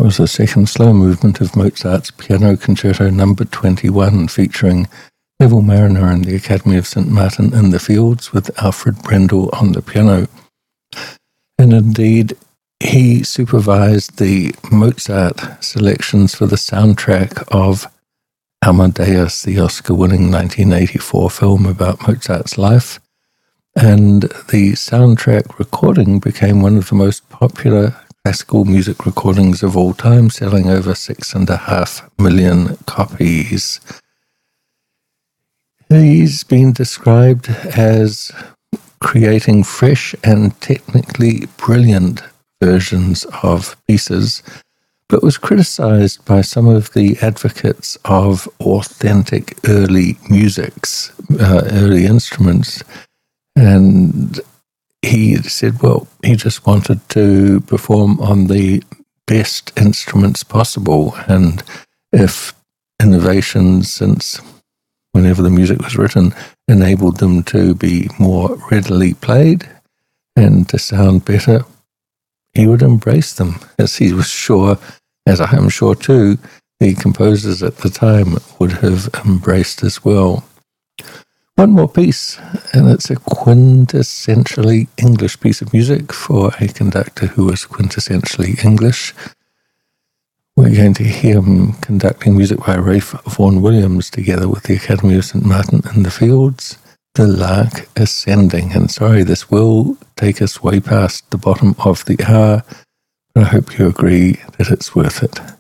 was the second slow movement of Mozart's Piano Concerto No. 21, featuring Neville Marriner and the Academy of St. Martin in the Fields, with Alfred Brendel on the piano. And indeed, he supervised the Mozart selections for the soundtrack of Amadeus, the Oscar-winning 1984 film about Mozart's life. And the soundtrack recording became one of the most popular classical music recordings of all time, selling over 6.5 million copies. He's been described as creating fresh and technically brilliant versions of pieces, but was criticized by some of the advocates of authentic early musics, early instruments. And he said, well, he just wanted to perform on the best instruments possible. And if innovations since whenever the music was written enabled them to be more readily played and to sound better, he would embrace them, as he was sure, as I am sure too, the composers at the time would have embraced as well. One more piece, and it's a quintessentially English piece of music for a conductor who was quintessentially English. We're going to hear him conducting music by Ralph Vaughan Williams together with the Academy of St. Martin in the Fields, The Lark Ascending. And sorry, this will take us way past the bottom of the hour, but I hope you agree that it's worth it.